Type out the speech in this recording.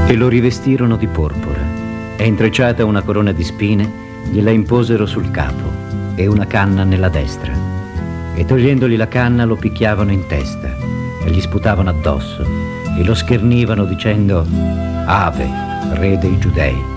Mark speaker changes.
Speaker 1: E lo rivestirono di porpora, e intrecciata una corona di spine gliela imposero sul capo e una canna nella destra, e togliendogli la canna lo picchiavano in testa e gli sputavano addosso e lo schernivano dicendo: Ave, re dei Giudei.